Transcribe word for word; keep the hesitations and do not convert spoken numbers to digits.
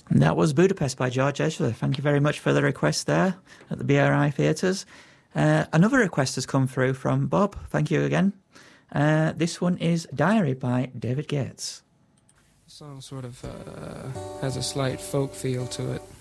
And that was Budapest by George Ezra. Thank you very much for the request there at the B R I Theatres. Uh, another request has come through from Bob. Thank you again. Uh, this one is Diary by David Gates. The song sort of uh, has a slight folk feel to it.